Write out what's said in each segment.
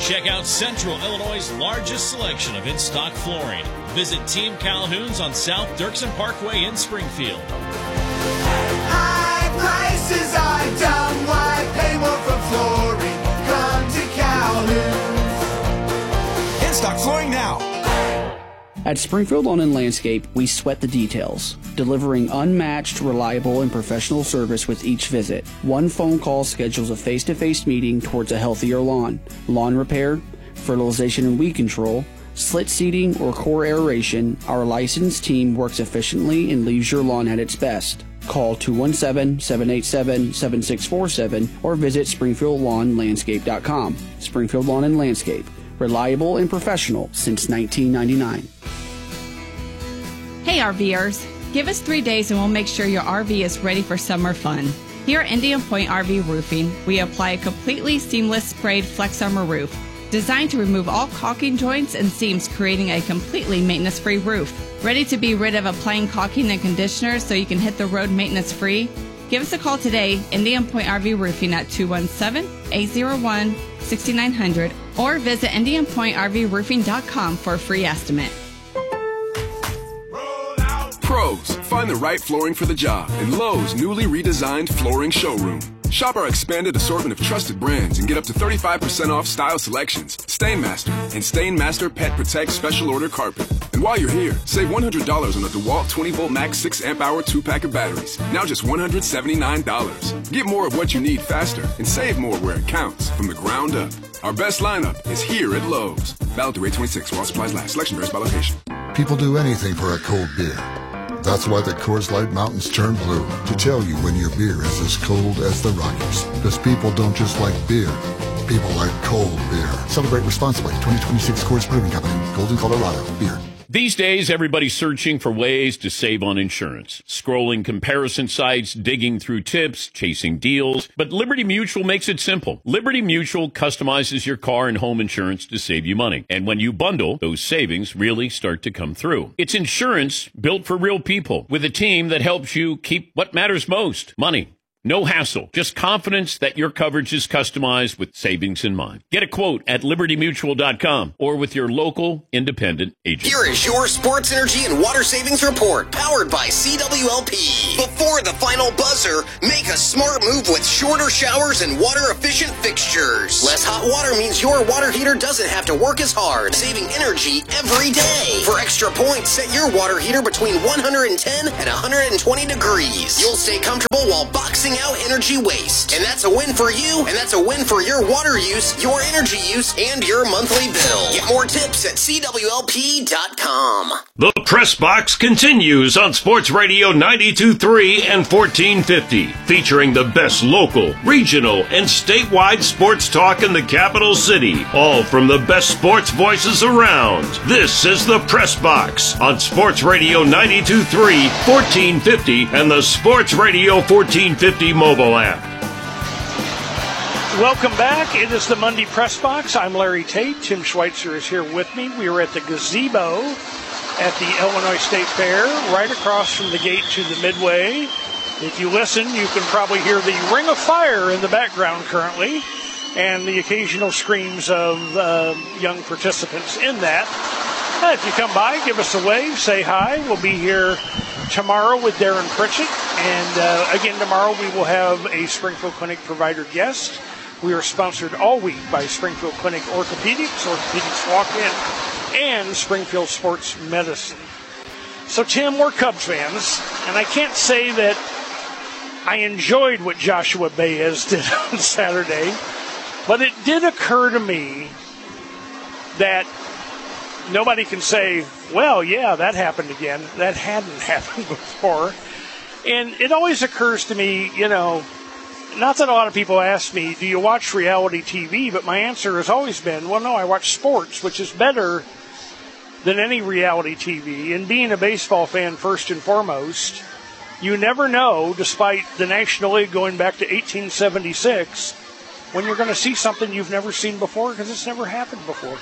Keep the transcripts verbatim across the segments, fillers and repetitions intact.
Check out Central Illinois' largest selection of in-stock flooring. Visit Team Calhoun's on South Dirksen Parkway in Springfield. High prices are dumb. Why pay more for flooring? Come to Calhoun's. In-stock flooring now. At Springfield Lawn and Landscape, we sweat the details, delivering unmatched, reliable, and professional service with each visit. One phone call schedules a face-to-face meeting towards a healthier lawn. Lawn repair, fertilization and weed control, slit seeding, or core aeration, our licensed team works efficiently and leaves your lawn at its best. Call two one seven, seven eight seven, seven six four seven or visit springfield lawn landscape dot com. Springfield Lawn and Landscape, reliable and professional since nineteen ninety-nine. Hey RVers, give us three days and we'll make sure your R V is ready for summer fun. Here at Indian Point R V Roofing, we apply a completely seamless sprayed Flex Armor roof, designed to remove all caulking joints and seams, creating a completely maintenance-free roof. Ready to be rid of applying caulking and conditioner so you can hit the road maintenance-free? Give us a call today, Indian Point R V Roofing at two one seven, eight zero one, six nine zero zero or visit indian point r v roofing dot com for a free estimate. Pros, find the right flooring for the job in Lowe's newly redesigned flooring showroom. Shop our expanded assortment of trusted brands and get up to thirty-five percent off style selections, Stainmaster, and Stainmaster Pet Protect Special Order Carpet. And while you're here, save one hundred dollars on a DeWalt twenty volt max six amp hour two pack of batteries. Now just one hundred seventy-nine dollars. Get more of what you need faster and save more where it counts from the ground up. Our best lineup is here at Lowe's. Valid through eight twenty-six while supplies last. Selection varies by location. People do anything for a cold beer. That's why the Coors Light Mountains turn blue, to tell you when your beer is as cold as the Rockies. Because people don't just like beer, people like cold beer. Celebrate responsibly. twenty twenty-six Coors Brewing Company, Golden, Colorado. Beer. These days, everybody's searching for ways to save on insurance. Scrolling comparison sites, digging through tips, chasing deals. But Liberty Mutual makes it simple. Liberty Mutual customizes your car and home insurance to save you money. And when you bundle, those savings really start to come through. It's insurance built for real people with a team that helps you keep what matters most, money. No hassle, just confidence that your coverage is customized with savings in mind. Get a quote at liberty mutual dot com or with your local independent agent. Here is your Sports Energy and Water Savings Report, powered by C W L P. Before the final buzzer, make a smart move with shorter showers and water-efficient fixtures. Less hot water means your water heater doesn't have to work as hard, saving energy every day. For extra points, set your water heater between one hundred ten and one hundred twenty degrees. You'll stay comfortable while boxing out energy waste. And that's a win for you, and that's a win for your water use, your energy use, and your monthly bill. Get more tips at C W L P dot com. The Press Box continues on Sports Radio ninety-two point three and fourteen fifty, featuring the best local, regional, and statewide sports talk in the capital city, all from the best sports voices around. This is the Press Box on Sports Radio ninety-two point three, fourteen fifty, and the Sports Radio fourteen fifty mobile app. Welcome back. It is the Monday Press Box. I'm Larry Tate. Tim Schweitzer is here with me. We are at the gazebo at the Illinois State Fair, right across from the gate to the Midway. If you listen, you can probably hear the ring of fire in the background currently, and the occasional screams of uh, young participants in that. Uh, if you come by, give us a wave, say hi. We'll be here tomorrow with Darren Pritchett, and uh, again tomorrow we will have a Springfield Clinic provider guest. We are sponsored all week by Springfield Clinic Orthopedics, Orthopedics Walk-In, and Springfield Sports Medicine. So Tim, we're Cubs fans, and I can't say that I enjoyed what Joshua Baez did on Saturday, but it did occur to me that nobody can say, well, yeah, that happened again. That hadn't happened before. And it always occurs to me, you know, not that a lot of people ask me, do you watch reality T V? But my answer has always been, well, no, I watch sports, which is better than any reality T V. And being a baseball fan first and foremost, you never know, despite the National League going back to eighteen seventy-six, when you're going to see something you've never seen before, because it's never happened before.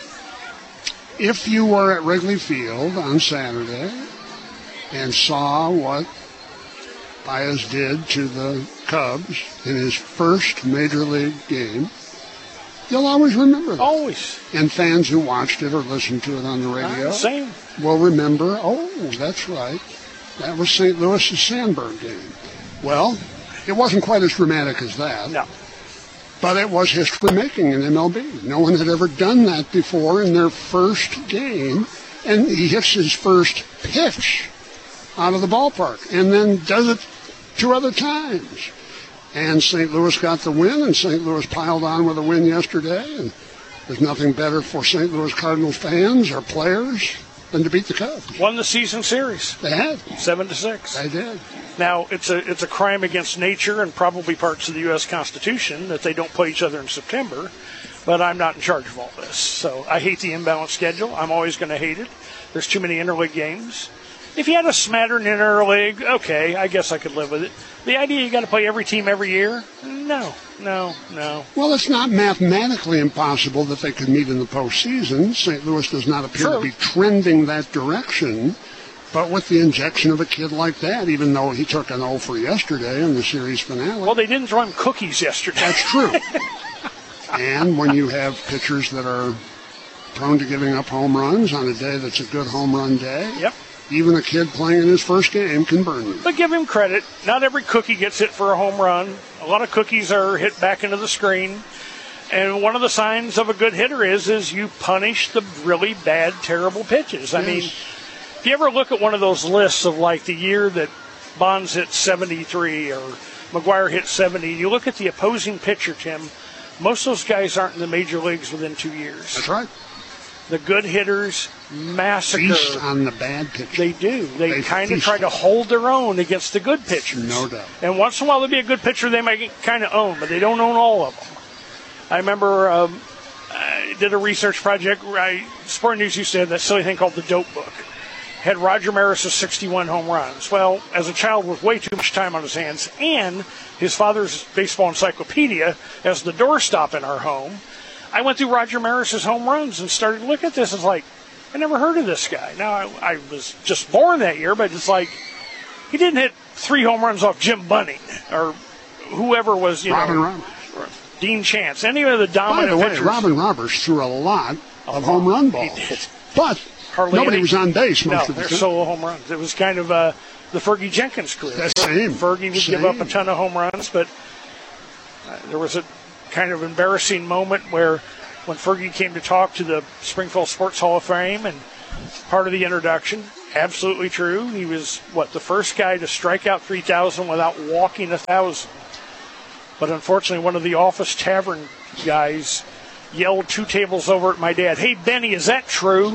If you were at Wrigley Field on Saturday and saw what Baez did to the Cubs in his first Major League game, You'll always remember that. Always. And fans who watched it or listened to it on the radio uh, same. will remember, oh, that's right. That was Saint Louis's Sandberg game. Well, it wasn't quite as dramatic as that. No. But it was history-making in M L B. No one had ever done that before in their first game. And he hits his first pitch out of the ballpark and then does it two other times. And Saint Louis got the win, and Saint Louis piled on with a win yesterday. And there's nothing better for Saint Louis Cardinals fans or players than to beat the Cubs. Won the season series. They had. Seven to six. They did. Now, it's a it's a crime against nature and probably parts of the U S Constitution that they don't play each other in September, but I'm not in charge of all this. So I hate the imbalanced schedule. I'm always going to hate it. There's too many interleague games. If you had a smattering interleague, okay, I guess I could live with it. The idea you got to play every team every year? No, no, no. Well, it's not mathematically impossible that they could meet in the postseason. Saint Louis does not appear True. to be trending that direction. But with the injection of a kid like that, even though he took an oh for yesterday in the series finale. Well, they didn't throw him cookies yesterday. That's true. And when you have pitchers that are prone to giving up home runs on a day that's a good home run day, yep. even a kid playing in his first game can burn you. But give him credit. Not every cookie gets hit for a home run. A lot of cookies are hit back into the screen. And one of the signs of a good hitter is, is you punish the really bad, terrible pitches. I yes. mean, if you ever look at one of those lists of like the year that Bonds hit seventy-three or McGuire hit seventy, you look at the opposing pitcher, Tim, most of those guys aren't in the major leagues within two years. That's right. The good hitters massacre. Feast on the bad pitchers. They do. They, They kind of feast. try to hold their own against the good pitchers. No doubt. And once in a while there'll be a good pitcher they might kind of own, but they don't own all of them. I remember um, I did a research project where I, Sport News used to have that silly thing called the Dope Book. Had Roger Maris's sixty-one home runs. Well, as a child with way too much time on his hands and his father's baseball encyclopedia as the doorstop in our home, I went through Roger Maris's home runs and started to look at this. It's like, I never heard of this guy. Now, I, I was just born that year, but it's like, he didn't hit three home runs off Jim Bunning or whoever was, you Robin know. Roberts. Dean Chance. Any of the dominant By the way, pitchers. Robin Roberts threw a lot of home run balls. He did. But Hardly nobody any. was on base most no, of the they're time. solo home runs. It was kind of uh, the Fergie Jenkins career. That's same. Fergie would Same. give up a ton of home runs, but uh, there was a kind of embarrassing moment where when Fergie came to talk to the Springfield Sports Hall of Fame and part of the introduction, absolutely true. He was, what, the first guy to strike out three thousand without walking one thousand. But unfortunately, one of the office tavern guys yelled two tables over at my dad, "Hey, Benny, is that true?"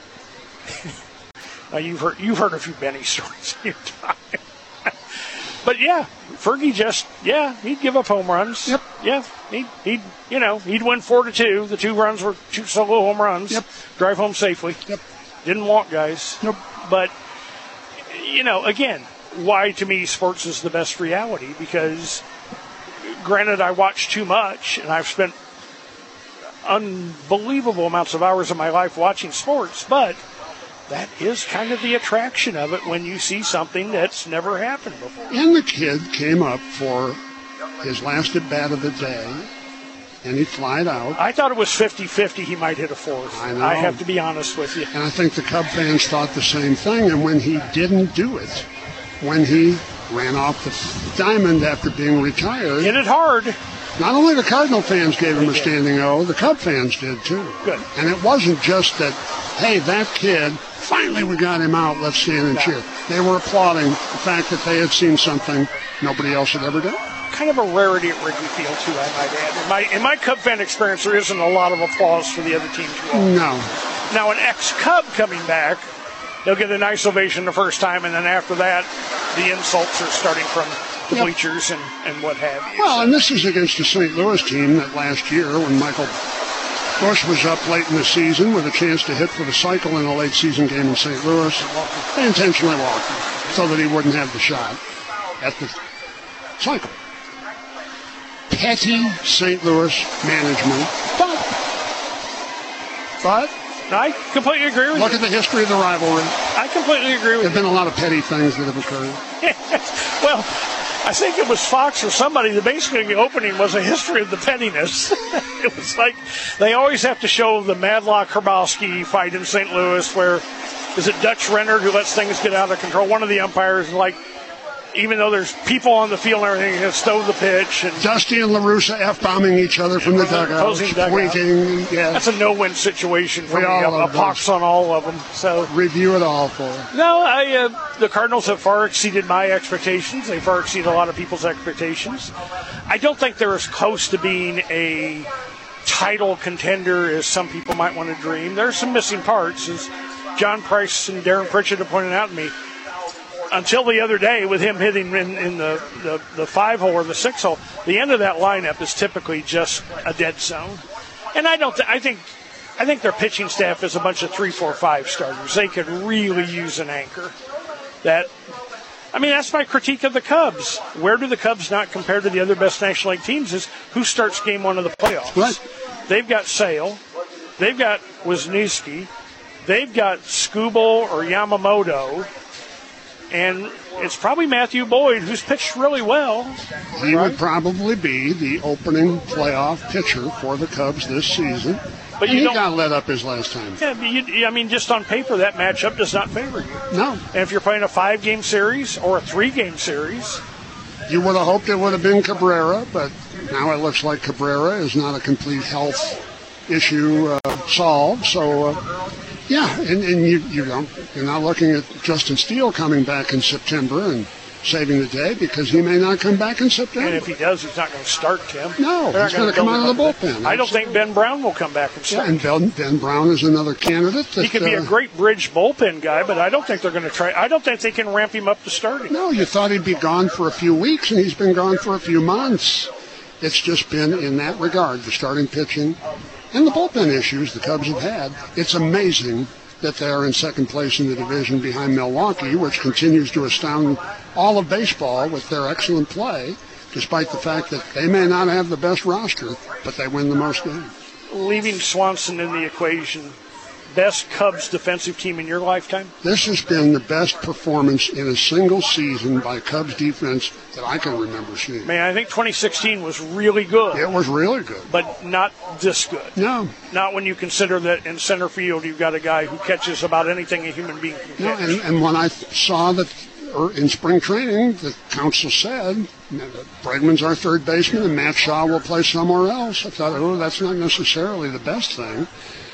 Now, you've heard you've heard a few Benny stories in your time. But, yeah, Fergie just, yeah, he'd give up home runs. Yep. Yeah, he'd, he'd, you know, he'd win four to two. The two runs were two solo home runs. Yep. Drive home safely. Yep. Didn't walk guys. Nope. But, you know, again, why to me sports is the best reality, because granted I watch too much and I've spent unbelievable amounts of hours of my life watching sports, but that is kind of the attraction of it when you see something that's never happened before. And the kid came up for his last at bat of the day, and he flied out. I thought it was fifty-fifty he might hit a fourth. I know. I have to be honest with you. And I think the Cub fans thought the same thing. And when he didn't do it, when he ran off the diamond after being retired, Hit it hard. not only the Cardinal fans gave him a standing O, the Cub fans did too. Good. And it wasn't just that, hey, that kid, finally we got him out, let's stand and cheer. They were applauding the fact that they had seen something nobody else had ever done. Kind of a rarity at Wrigley Field, too, I might add. In my, in my Cub fan experience, there isn't a lot of applause for the other team too often. No. Now, an ex-Cub coming back, they'll get a nice ovation the first time, and then after that, the insults are starting from the Yep. bleachers and, and what have you. Well, and this is against a Saint Louis team that last year, when Michael Bush was up late in the season with a chance to hit for the cycle in a late season game in Saint Louis, they intentionally walked him so that he wouldn't have the shot at the cycle. Petty Saint Louis management, but, but I completely agree with look you. at the history of the rivalry. I completely agree with There have you. been a lot of petty things that have occurred. Well, I think it was Fox or somebody that basically the opening was a history of the pettiness. It was like they always have to show the Madlock Hrabowski fight in Saint Louis where, is it Dutch Renard who lets things get out of control? One of the umpires, like, even though there's people on the field and everything, they stove the pitch. And Dusty and LaRussa F-bombing each other from the dugout, pointing. Yeah. That's a no-win situation for we me. All A, a pox on all of them. So review it all for it. No, I, uh, the Cardinals have far exceeded my expectations. They far exceeded a lot of people's expectations. I don't think they're as close to being a title contender as some people might want to dream. There's some missing parts, as John Price and Darren Pritchett have pointed out to me. Until the other day, with him hitting in, in the, the, the five hole or the six hole, the end of that lineup is typically just a dead zone. And I don't. Th- I think. I think their pitching staff is a bunch of three, four, five starters. They could really use an anchor. That. I mean, that's my critique of the Cubs. Where do the Cubs not compare to the other best National League teams? Is who starts game one of the playoffs? Right. They've got Sale. They've got Wisniewski. They've got Skubal or Yamamoto. And it's probably Matthew Boyd, who's pitched really well. He right? would probably be the opening playoff pitcher for the Cubs this season. But and you he don't, got let up his last time. Yeah, but you, I mean, just on paper, that matchup does not favor you. No. And if you're playing a five-game series or a three-game series, you would have hoped it would have been Cabrera, but now it looks like Cabrera is not a complete health issue uh, solved. So. Uh, Yeah, and, and you, you don't, you're not looking at Justin Steele coming back in September and saving the day because he may not come back in September. And if he does, he's not going to start, Tim. No, They're he's going to come out of the bullpen. I don't think Ben Brown will come back and start. Yeah, and Ben, Ben Brown is another candidate. That, he could be uh, a great bridge bullpen guy, but I don't think they're going to try. I don't think they can ramp him up to starting. No, you thought he'd be gone for a few weeks, and he's been gone for a few months. It's just been in that regard, the starting pitching and the bullpen issues the Cubs have had. It's amazing that they are in second place in the division behind Milwaukee, which continues to astound all of baseball with their excellent play, despite the fact that they may not have the best roster, but they win the most games. Leaving Swanson in the equation, best Cubs defensive team in your lifetime? This has been the best performance in a single season by Cubs defense that I can remember seeing. Man, I think twenty sixteen was really good. It was really good. But not this good. No. Not when you consider that in center field you've got a guy who catches about anything a human being can catch. No, and, and when I saw that in spring training, the council said, Bregman's our third baseman and Matt Shaw will play somewhere else, I thought, oh, that's not necessarily the best thing.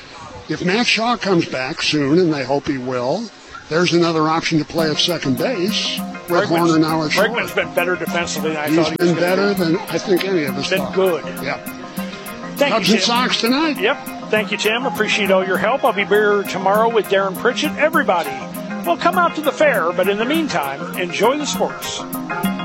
If Matt Shaw comes back soon, and they hope he will, there's another option to play at second base with Horner now at short. Bregman's been better defensively than I He's thought he was been better be. than I think any of us been thought. good. Yeah. Thank Cubs you, and Tim. Sox tonight. Yep. Thank you, Tim. Appreciate all your help. I'll be here tomorrow with Darren Pritchett. Everybody, well, come out to the fair, but in the meantime, enjoy the sports.